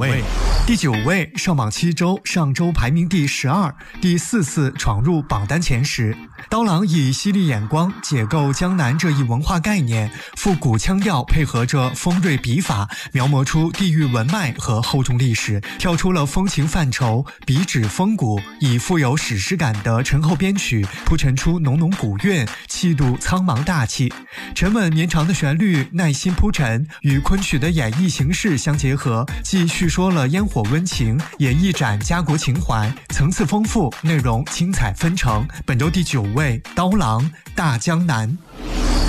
位。第9位，上榜7周，上周排名第12，第4次闯入榜单前10。刀郎以犀利眼光解构江南这一文化概念，复古腔调配合着锋锐笔法，描摹出地域文脉和厚重历史，跳出了风情范畴，笔指风骨，以富有史诗感的醇厚编曲铺陈出浓浓古韵，气度苍茫大气。沉稳绵长的旋律，耐心铺陈，与昆曲的演绎形式相结合，既叙说了烟火温情，也一展家国情怀，层次丰富，内容精彩纷呈。本周第9位，刀郎《大江南》。